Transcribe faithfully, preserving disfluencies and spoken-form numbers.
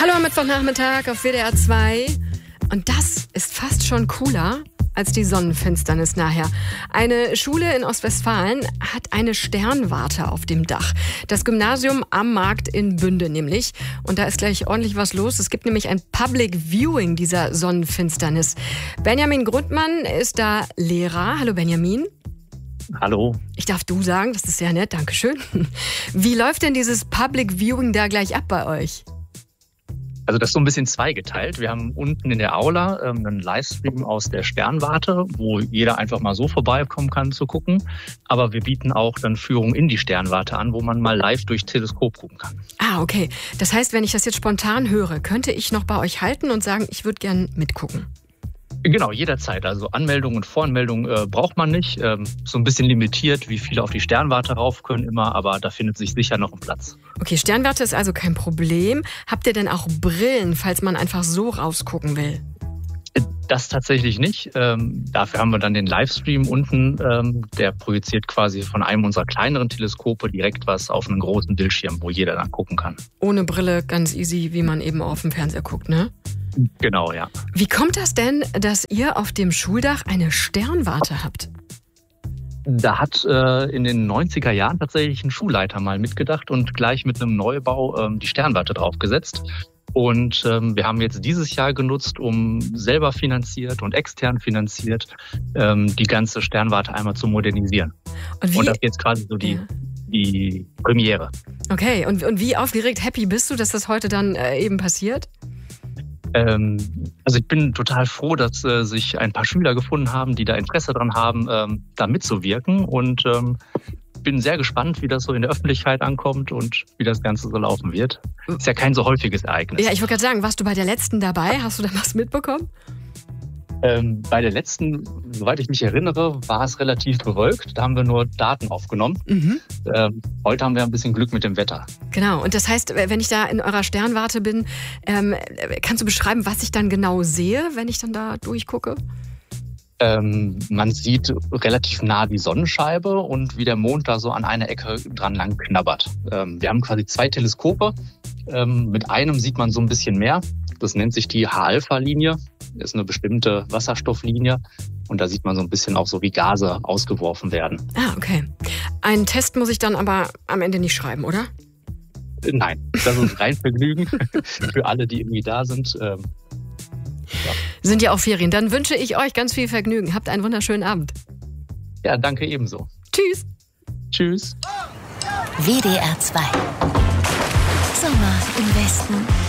Hallo am Mittwochnachmittag auf W D R zwei. Und das ist fast schon cooler als die Sonnenfinsternis nachher. Eine Schule in Ostwestfalen hat eine Sternwarte auf dem Dach. Das Gymnasium am Markt in Bünde nämlich. Und da ist gleich ordentlich was los. Es gibt nämlich ein Public Viewing dieser Sonnenfinsternis. Benjamin Grundmann ist da Lehrer. Hallo Benjamin. Hallo. Ich darf du sagen, das ist sehr nett, Dankeschön. Wie läuft denn dieses Public Viewing da gleich ab bei euch? Also das ist so ein bisschen zweigeteilt. Wir haben unten in der Aula ähm, einen Livestream aus der Sternwarte, wo jeder einfach mal so vorbeikommen kann zu gucken. Aber wir bieten auch dann Führung in die Sternwarte an, wo man mal live durch Teleskop gucken kann. Ah, okay. Das heißt, wenn ich das jetzt spontan höre, könnte ich noch bei euch halten und sagen, ich würde gern mitgucken? Genau, jederzeit. Also Anmeldung und Voranmeldung äh, braucht man nicht. Ähm, so ein bisschen limitiert, wie viele auf die Sternwarte rauf können immer, aber da findet sich sicher noch ein Platz. Okay, Sternwarte ist also kein Problem. Habt ihr denn auch Brillen, falls man einfach so rausgucken will? Das tatsächlich nicht. Ähm, dafür haben wir dann den Livestream unten. Ähm, der projiziert quasi von einem unserer kleineren Teleskope direkt was auf einen großen Bildschirm, wo jeder dann gucken kann. Ohne Brille, ganz easy, wie man eben auf dem Fernseher guckt, ne? Genau, ja. Wie kommt das denn, dass ihr auf dem Schuldach eine Sternwarte habt? Da hat äh, in den neunziger Jahren tatsächlich ein Schulleiter mal mitgedacht und gleich mit einem Neubau ähm, die Sternwarte draufgesetzt. Und ähm, wir haben jetzt dieses Jahr genutzt, um selber finanziert und extern finanziert ähm, die ganze Sternwarte einmal zu modernisieren. Und, wie? Und das ist jetzt quasi so die, ja. die Premiere. Okay, und, und wie aufgeregt, happy bist du, dass das heute dann äh, eben passiert? Ähm, also ich bin total froh, dass äh, sich ein paar Schüler gefunden haben, die da Interesse dran haben, ähm, da mitzuwirken. Und ähm, bin sehr gespannt, wie das so in der Öffentlichkeit ankommt und wie das Ganze so laufen wird. Ist ja kein so häufiges Ereignis. Ja, ich wollte gerade sagen, warst du bei der letzten dabei? Hast du da was mitbekommen? Ähm, bei der letzten, soweit ich mich erinnere, war es relativ bewölkt. Da haben wir nur Daten aufgenommen. Mhm. Ähm, heute haben wir ein bisschen Glück mit dem Wetter. Genau. Und das heißt, wenn ich da in eurer Sternwarte bin, ähm, kannst du beschreiben, was ich dann genau sehe, wenn ich dann da durchgucke? Ähm, man sieht relativ nah die Sonnenscheibe und wie der Mond da so an einer Ecke dran lang knabbert. Ähm, wir haben quasi zwei Teleskope. Ähm, mit einem sieht man so ein bisschen mehr. Das nennt sich die H-Alpha-Linie. Das ist eine bestimmte Wasserstofflinie. Und da sieht man so ein bisschen auch so, wie Gase ausgeworfen werden. Ah, okay. Einen Test muss ich dann aber am Ende nicht schreiben, oder? Nein, das ist rein Vergnügen für alle, die irgendwie da sind. Ähm, ja. Sind ja auch Ferien. Dann wünsche ich euch ganz viel Vergnügen. Habt einen wunderschönen Abend. Ja, danke ebenso. Tschüss. Tschüss. W D R zwei. Sommer im Westen.